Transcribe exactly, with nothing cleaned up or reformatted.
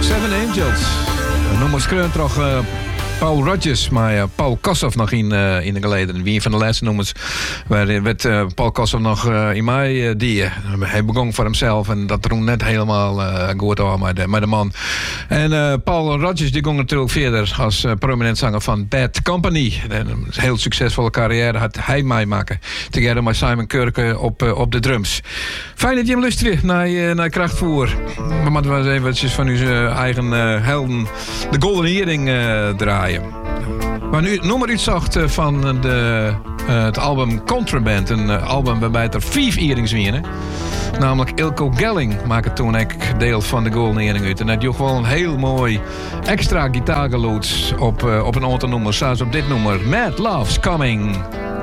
Noem eens toch uh, Paul Rodgers, maar uh, Paul Kossoff nog in, uh, in de geleden. Wie van de laatste nummers waar werd uh, Paul Kossoff nog uh, in mij uh, die. Hij begon voor hemzelf en dat toen net helemaal uh, goed aan met de, met de man. En uh, Paul Rodgers die ging natuurlijk verder als uh, prominent zanger van Bad Company. Een heel succesvolle carrière had hij mij maken. Together met Simon Kirke op, uh, op de drums. Fijn dat je hem luistert naar, uh, naar Krachtvoer. We moeten wel eens eventjes van uw uh, eigen uh, helden de Golden Earring uh, draaien. Maar nu noem maar iets zacht uh, van de, uh, het album Contraband. Een uh, album waarbij er vijf earrings winnen. Namelijk Ilko Gelling maakte toen ook deel van de Golden Earring uit. En dat joeg wel een heel mooi extra gitaargeluid op, uh, op een aantal nummers. Zoals op dit nummer, Mad Love's Coming.